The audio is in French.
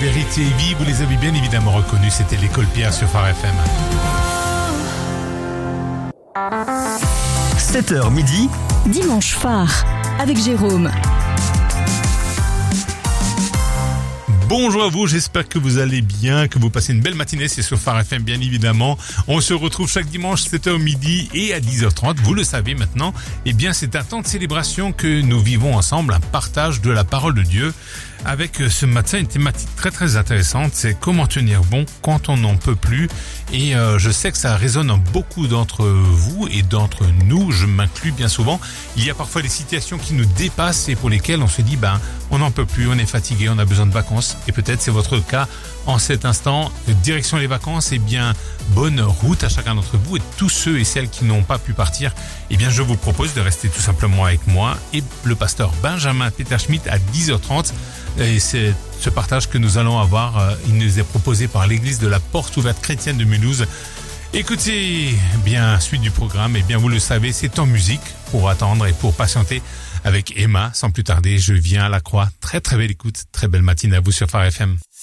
Vérité et Vie, vous les avez bien évidemment reconnus, c'était l'école Pierre sur Phare FM. 7h midi, Dimanche Phare, avec Jérôme. Bonjour à vous, j'espère que vous allez bien, que vous passez une belle matinée, c'est sur Phare FM bien évidemment. On se retrouve chaque dimanche 7h midi et à 10h30, vous le savez maintenant. Eh bien c'est un temps de célébration que nous vivons ensemble, un partage de la parole de Dieu. Avec ce matin une thématique très très intéressante, c'est comment tenir bon quand on n'en peut plus. Et je sais que ça résonne en beaucoup d'entre vous et d'entre nous, je m'inclus bien souvent. Il y a parfois des situations qui nous dépassent et pour lesquelles on se dit on n'en peut plus, on est fatigué, on a besoin de vacances. Et peut-être c'est votre cas en cet instant. Direction les vacances, eh bien bonne route à chacun d'entre vous et tous ceux et celles qui n'ont pas pu partir. Eh bien je vous propose de rester tout simplement avec moi et le pasteur Benjamin Peterschmidt à 10h30. Et c'est ce partage que nous allons avoir, il nous est proposé par l'église de la Porte Ouverte Chrétienne de Mulhouse. Écoutez, bien, suite du programme, et bien vous le savez, c'est en musique pour attendre et pour patienter avec Emma. Sans plus tarder, je viens à la croix. Très très belle écoute, très belle matinée à vous sur Phare FM.